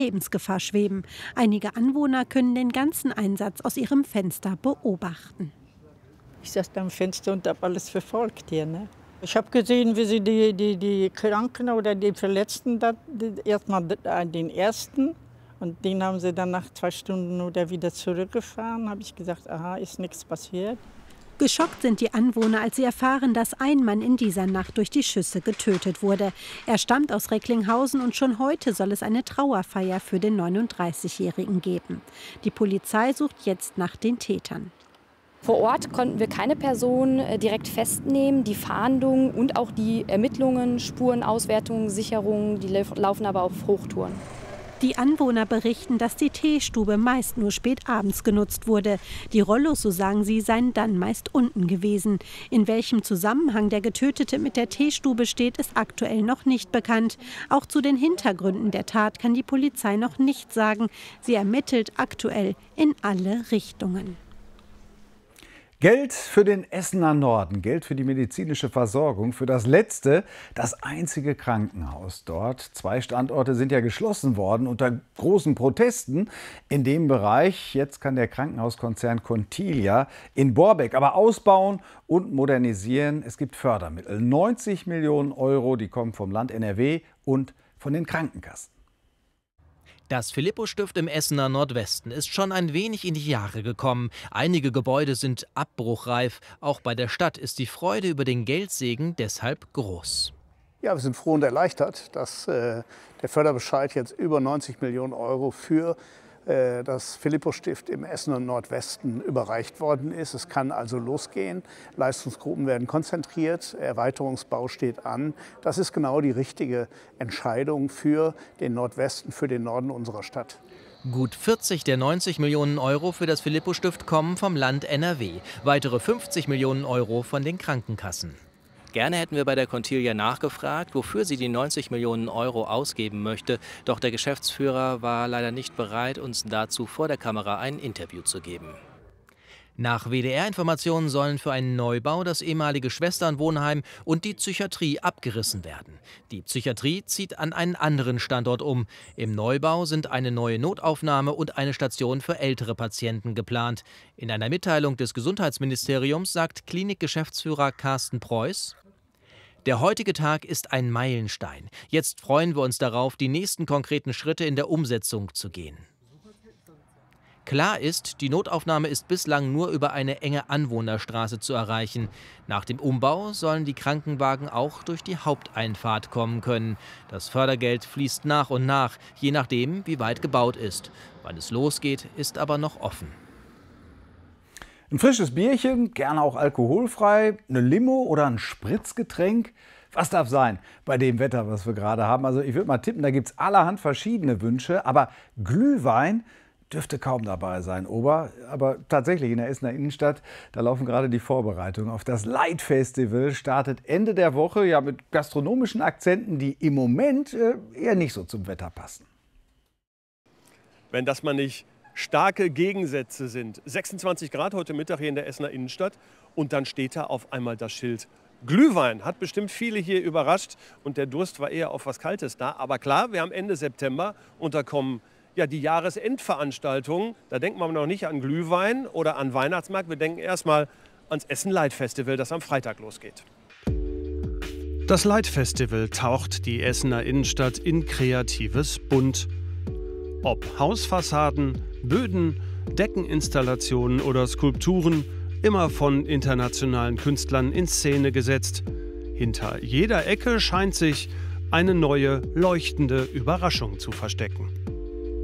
Lebensgefahr schweben. Einige Anwohner können den ganzen Einsatz aus ihrem Fenster beobachten. Ich saß da am Fenster und habe alles verfolgt hier. Ne? Ich habe gesehen, wie sie die Kranken oder die Verletzten, erstmal den ersten, und den haben sie dann nach 2 Stunden oder wieder zurückgefahren. Habe ich gesagt, aha, ist nichts passiert. Geschockt sind die Anwohner, als sie erfahren, dass ein Mann in dieser Nacht durch die Schüsse getötet wurde. Er stammt aus Recklinghausen und schon heute soll es eine Trauerfeier für den 39-Jährigen geben. Die Polizei sucht jetzt nach den Tätern. Vor Ort konnten wir keine Person direkt festnehmen. Die Fahndung und auch die Ermittlungen, Spurenauswertungen, Sicherungen, die laufen aber auf Hochtouren. Die Anwohner berichten, dass die Teestube meist nur spät abends genutzt wurde. Die Rollos, so sagen sie, seien dann meist unten gewesen. In welchem Zusammenhang der Getötete mit der Teestube steht, ist aktuell noch nicht bekannt. Auch zu den Hintergründen der Tat kann die Polizei noch nichts sagen. Sie ermittelt aktuell in alle Richtungen. Geld für den Essener Norden, Geld für die medizinische Versorgung, für das einzige Krankenhaus dort. 2 Standorte sind ja geschlossen worden unter großen Protesten in dem Bereich. Jetzt kann der Krankenhauskonzern Contilia in Borbeck aber ausbauen und modernisieren. Es gibt Fördermittel, 90 Millionen Euro, die kommen vom Land NRW und von den Krankenkassen. Das Philippus-Stift im Essener Nordwesten ist schon ein wenig in die Jahre gekommen. Einige Gebäude sind abbruchreif. Auch bei der Stadt ist die Freude über den Geldsegen deshalb groß. Ja, wir sind froh und erleichtert, dass der Förderbescheid jetzt über 90 Millionen Euro für das Philippus-Stift im Essener Nordwesten überreicht worden ist. Es kann also losgehen. Leistungsgruppen werden konzentriert, Erweiterungsbau steht an. Das ist genau die richtige Entscheidung für den Nordwesten, für den Norden unserer Stadt. Gut 40 der 90 Millionen Euro für das Philippus-Stift kommen vom Land NRW. Weitere 50 Millionen Euro von den Krankenkassen. Gerne hätten wir bei der Contilia nachgefragt, wofür sie die 90 Millionen Euro ausgeben möchte. Doch der Geschäftsführer war leider nicht bereit, uns dazu vor der Kamera ein Interview zu geben. Nach WDR-Informationen sollen für einen Neubau das ehemalige Schwesternwohnheim und die Psychiatrie abgerissen werden. Die Psychiatrie zieht an einen anderen Standort um. Im Neubau sind eine neue Notaufnahme und eine Station für ältere Patienten geplant. In einer Mitteilung des Gesundheitsministeriums sagt Klinikgeschäftsführer Carsten Preuß: Der heutige Tag ist ein Meilenstein. Jetzt freuen wir uns darauf, die nächsten konkreten Schritte in der Umsetzung zu gehen. Klar ist, die Notaufnahme ist bislang nur über eine enge Anwohnerstraße zu erreichen. Nach dem Umbau sollen die Krankenwagen auch durch die Haupteinfahrt kommen können. Das Fördergeld fließt nach und nach, je nachdem, wie weit gebaut ist. Wann es losgeht, ist aber noch offen. Ein frisches Bierchen, gerne auch alkoholfrei, eine Limo oder ein Spritzgetränk. Was darf sein bei dem Wetter, was wir gerade haben? Also ich würde mal tippen, da gibt es allerhand verschiedene Wünsche, aber Glühwein dürfte kaum dabei sein, aber tatsächlich in der Essener Innenstadt, da laufen gerade die Vorbereitungen auf das Light Festival, startet Ende der Woche, ja, mit gastronomischen Akzenten, die im Moment eher nicht so zum Wetter passen. Wenn das mal nicht starke Gegensätze sind. 26 Grad heute Mittag hier in der Essener Innenstadt und dann steht da auf einmal das Schild Glühwein. Hat bestimmt viele hier überrascht und der Durst war eher auf was Kaltes da. Aber klar, wir haben Ende September und da kommen ja die Jahresendveranstaltungen. Da denkt man noch nicht an Glühwein oder an Weihnachtsmarkt. Wir denken erstmal ans Essen Light Festival, das am Freitag losgeht. Das Light Festival taucht die Essener Innenstadt in kreatives Bunt. Ob Hausfassaden, Böden, Deckeninstallationen oder Skulpturen, immer von internationalen Künstlern in Szene gesetzt. Hinter jeder Ecke scheint sich eine neue, leuchtende Überraschung zu verstecken.